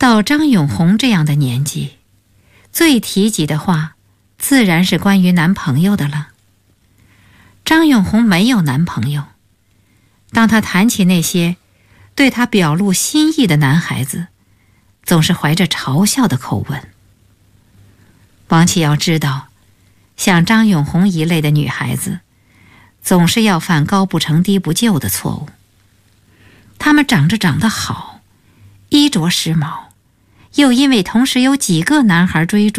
到张永红这样的年纪，最提及的话自然是关于男朋友的了。张永红没有男朋友，当她谈起那些对她表露心意的男孩子，总是怀着嘲笑的口吻。王启尧知道，像张永红一类的女孩子总是要犯高不成低不就的错误。她们长得好，衣着时髦，又因为同时有几个男孩追逐，